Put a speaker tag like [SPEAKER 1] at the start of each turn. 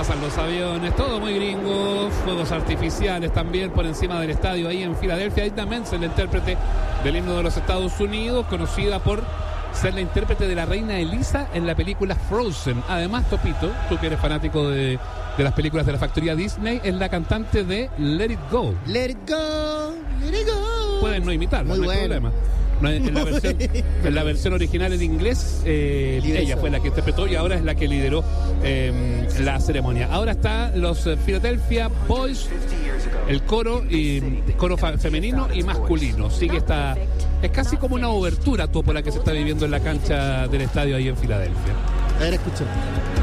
[SPEAKER 1] pasan los aviones, todo muy gringo, fuegos artificiales también por encima del estadio ahí en Filadelfia. Ahí también es el intérprete del himno de los Estados Unidos, conocida por ser la intérprete de la reina Elisa en la película Frozen. Además, Topito, tú que eres fanático de las películas de la factoría Disney, es la cantante de Let It Go.
[SPEAKER 2] Let it go, let it go.
[SPEAKER 1] Pueden no imitarla, no hay problema. No, en la versión original en inglés, ella fue la que interpretó y ahora es la que lideró la ceremonia. Ahora están los Philadelphia Boys, el coro femenino y masculino. Sigue esta, es casi como una obertura por la que se está viviendo en la cancha del estadio ahí en Filadelfia.
[SPEAKER 2] A ver, escucha.